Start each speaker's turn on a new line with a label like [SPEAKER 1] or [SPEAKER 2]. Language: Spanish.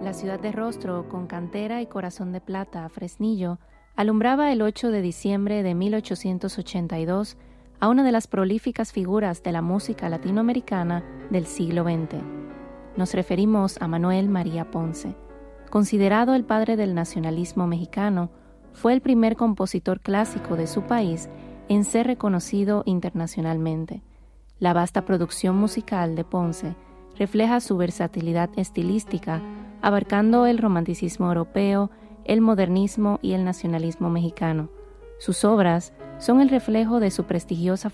[SPEAKER 1] La ciudad de rostro, con cantera y corazón de plata, Fresnillo, alumbraba el 8 de diciembre de 1882 a una de las prolíficas figuras de la música latinoamericana del siglo XX. Nos referimos a Manuel María Ponce. Considerado el padre del nacionalismo mexicano, fue el primer compositor clásico de su país en ser reconocido internacionalmente. La vasta producción musical de Ponce refleja su versatilidad estilística, abarcando el romanticismo europeo, el modernismo y el nacionalismo mexicano. Sus obras son el reflejo de su prestigiosa